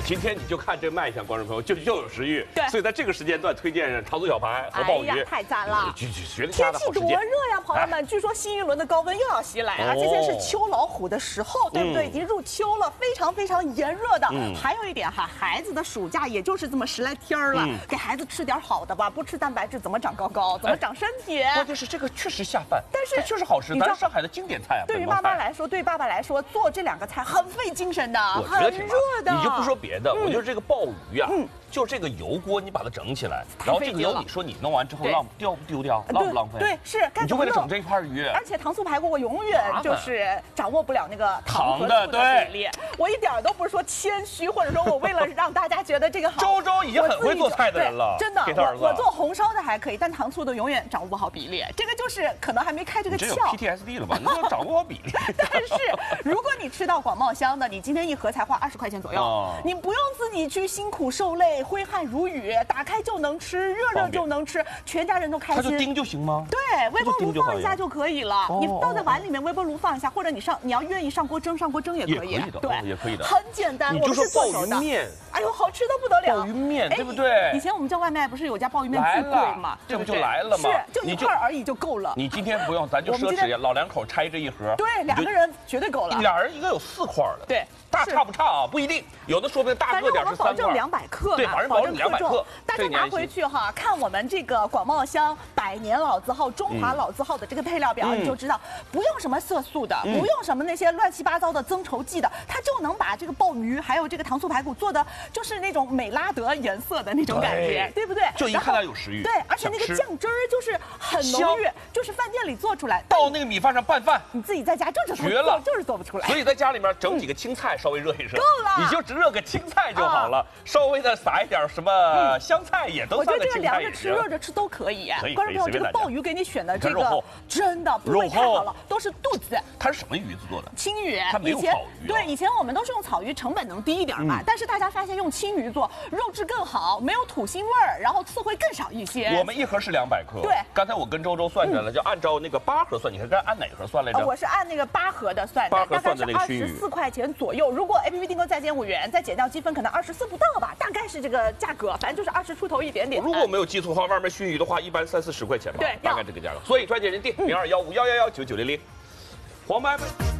今天你就看这卖相，观众朋友就有食欲。 对， 所以在这个时间段推荐糖醋小排和鲍鱼， 太赞了！ 学天气多热呀，朋友们！据说新一轮的高温又要袭来，而且现在是秋老虎的时候，对不对？已经入秋了，非常非常炎热的。还有一点哈，孩子的暑假也就是这么10来天了，给孩子吃点好的吧，不吃蛋白质怎么长高高，怎么长身体？ 关键是这个确实下饭， 但是确实好吃，咱上海的经典菜啊。 对于妈妈来说，对爸爸来说，做这2个菜很费精神的，很热的。 你就不说别的，我觉得这个鲍鱼啊，就这个油锅，你把它整起来，然后这个油你说你弄完之后丢不丢？浪不浪费？ 对，是。 你就为了整这一块鱼。 而且糖醋排骨我永远就是掌握不了那个糖和醋的比例，我一点都不是说谦虚，或者说我为了让大家觉得这个好。 周周已经很会做菜的人了， 真的。我做红烧的还可以，但糖醋的永远掌握不好比例，这个就是可能还没开这个窍。 这有 PTSD 了吧？你要掌握好比例。 但是如果你吃到广茂香的，你今天一盒才花20块钱左右，你不用自己去辛苦受累、挥汗如雨，打开就能吃，热就能吃，全家人都开心。 它就叮就行吗？ 对，微波炉放一下就可以了。你倒在碗里面，微波炉放一下，或者你要愿意上锅蒸也可以。 对，也可以的， 很简单。 你就说鲍鱼面， 哎呦，好吃的不得了。 鲍鱼面，对不对？ 以前我们叫外卖不是有家鲍鱼面巨贵吗？ 这不就来了吗？ 是，就一块而已就够了。 你今天不用，咱就奢侈，老2口拆这一盒。 对，2个人绝对够了。 俩人应该有4块的。 对， 大差不差啊，不一定，有的说不定大个点是3块。 保证200克， 对，反正保证200克。 大家拿回去哈，看我们这个广茂香100年老字号、中华老字号的这个配料表，你就知道，不用什么色素的，不用什么那些乱七八糟的增稠剂的，它就能把这个鲍鱼还有这个糖醋排骨做的就是那种美拉德颜色的那种感觉，对不对？ 就一看到有食欲。 对，而且那个酱汁儿就是很浓郁，就是饭店里做出来， 到那个米饭上拌饭， 你自己在家就是绝了， 就是做不出来。 所以在家里面整几个青菜，稍微热一热， 够了， 你就只热个青菜就好了，稍微的撒一点什么香菜也都算个青菜。我觉得这个凉着吃、热着吃都可以。观众朋友，这个鲍鱼给你选的这个真的部位太好了，都是肚子。 它是什么鱼子做的？ 青鱼。 它没有草鱼。 对，以前我们都是用草鱼，成本能低一点嘛。但是大家发现用青鱼做，肉质更好，没有土腥味儿，然后刺会更少一些。 我们一盒是200克。 对， 刚才我跟周周算着了，就按照那个8盒算，你看按哪盒算来着？ 我是按那个8盒的算的，大概是24块钱左右。如果 APP 订购再减5元，再减掉积分，可能24不到吧，大概是这个价格，反正就是20出头一点点。 如果我没有记错的话，外面熏鱼的话，一般30-40块钱吧， 对， 大概这个价格。所以抓紧人订0215119990，黄白。